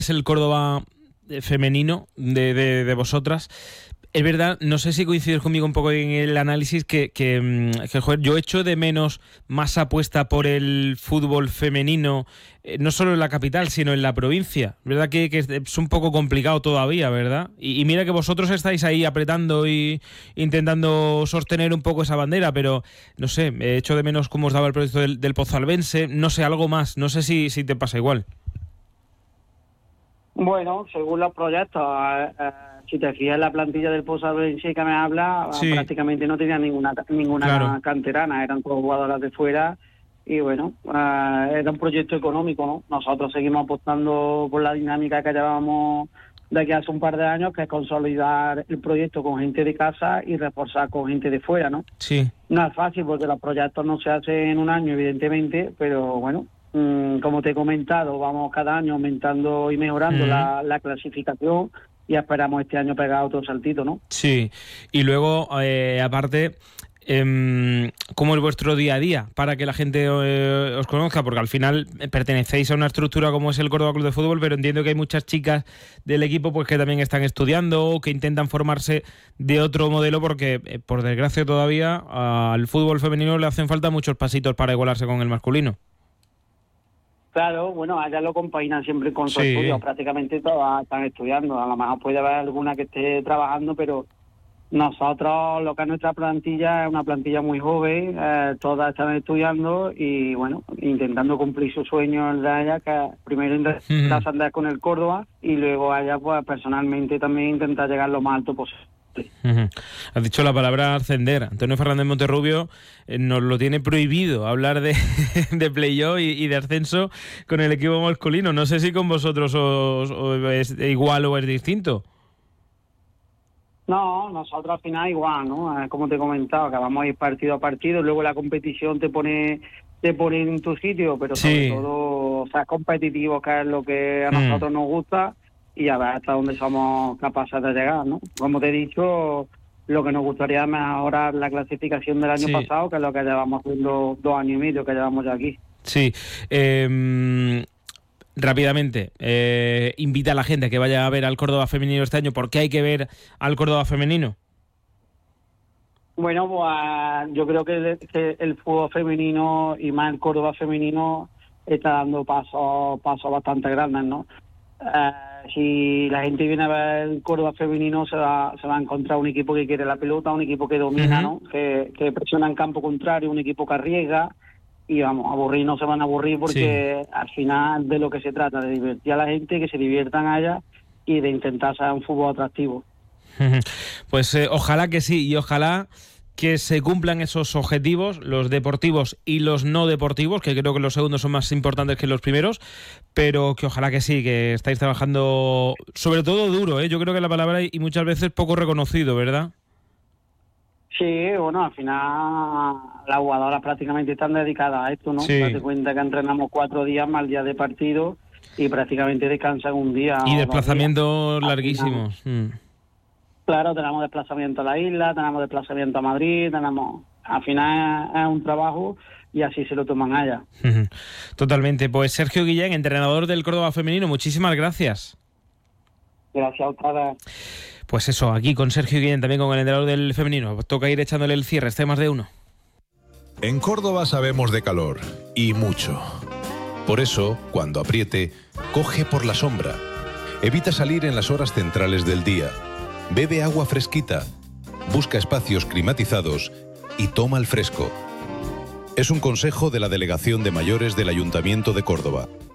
es el Córdoba femenino de vosotras. Es verdad, no sé si coincides conmigo un poco en el análisis que joder, yo echo de menos más apuesta por el fútbol femenino, no solo en la capital, sino en la provincia. ¿Verdad que es un poco complicado todavía, verdad? Y mira que vosotros estáis ahí apretando y intentando sostener un poco esa bandera, pero no sé, echo de menos cómo os daba el proyecto del Pozalbense, no sé, algo más, no sé si te pasa igual. Bueno, según los proyectos, si te fijas en la plantilla del Pozalbense que me habla, Sí. prácticamente no tenía ninguna Claro. canterana, eran todos jugadoras de fuera y bueno, era un proyecto económico, ¿no? Nosotros seguimos apostando por la dinámica que llevábamos de aquí hace un par de años, que es consolidar el proyecto con gente de casa y reforzar con gente de fuera, ¿no? Sí. No es fácil porque los proyectos no se hacen en un año, evidentemente, pero bueno, como te he comentado, vamos cada año aumentando y mejorando la clasificación y esperamos este año pegar otro saltito, ¿no? Sí, y luego, aparte, ¿cómo es vuestro día a día para que la gente os conozca? Porque al final pertenecéis a una estructura como es el Córdoba Club de Fútbol, pero entiendo que hay muchas chicas del equipo pues que también están estudiando o que intentan formarse de otro modelo porque, por desgracia todavía, al fútbol femenino le hacen falta muchos pasitos para igualarse con el masculino. Claro, bueno, allá lo compaginan siempre con su Sí. estudio, prácticamente todas están estudiando, a lo mejor puede haber alguna que esté trabajando, pero nosotros, lo que es nuestra plantilla, es una plantilla muy joven, todas están estudiando y bueno, intentando cumplir sus sueños de allá, que primero intentar andar con el Córdoba y luego allá pues personalmente también intentar llegar lo más alto posible. Has dicho la palabra ascender. Antonio Fernández Monterrubio nos lo tiene prohibido hablar de playoff y de ascenso con el equipo masculino. No sé si con vosotros os es igual o es distinto. No, nosotros al final igual, ¿no? Como te he comentado, que vamos a ir partido a partido, luego la competición te pone en tu sitio, pero sobre todo, ser competitivo, que es lo que a nosotros nos gusta, y a ver hasta dónde somos capaces de llegar, ¿no? Como te he dicho, lo que nos gustaría es mejorar la clasificación del año pasado, que es lo que llevamos haciendo 2 años y medio, que llevamos ya aquí. Sí. Rápidamente, invita a la gente a que vaya a ver al Córdoba femenino este año. ¿Por qué hay que ver al Córdoba femenino? Bueno, pues yo creo que el fútbol femenino y más el Córdoba femenino está dando pasos bastante grandes, ¿no? Si la gente viene a ver el Córdoba femenino se va a encontrar un equipo que quiere la pelota, un equipo que domina, ¿no? Que presiona en campo contrario, un equipo que arriesga y vamos, aburrir no se van a aburrir porque al final de lo que se trata, de divertir a la gente, que se diviertan allá y de intentar ser un fútbol atractivo. Pues ojalá que sí, y ojalá que se cumplan esos objetivos, los deportivos y los no deportivos, que creo que los segundos son más importantes que los primeros, pero que ojalá que sí, que estáis trabajando sobre todo duro, ¿eh? Yo creo que la palabra y muchas veces poco reconocido, ¿verdad? Sí, bueno, al final las jugadoras prácticamente están dedicadas a esto, ¿no? Sí. Date cuenta que entrenamos 4 días más el día de partido y prácticamente descansan un día. Y o desplazamientos 2 días. larguísimos. Claro, tenemos desplazamiento a la isla, tenemos desplazamiento a Madrid, al final es un trabajo y así se lo toman allá. Totalmente. Pues Sergio Guillén, entrenador del Córdoba femenino, muchísimas gracias. Gracias a ustedes. Pues eso, aquí con Sergio Guillén, también con el entrenador del femenino. Toca ir echándole el cierre, este más de uno. En Córdoba sabemos de calor, y mucho. Por eso, cuando apriete, coge por la sombra. Evita salir en las horas centrales del día. Bebe agua fresquita. Busca espacios climatizados y toma el fresco. Es un consejo de la Delegación de Mayores del Ayuntamiento de Córdoba.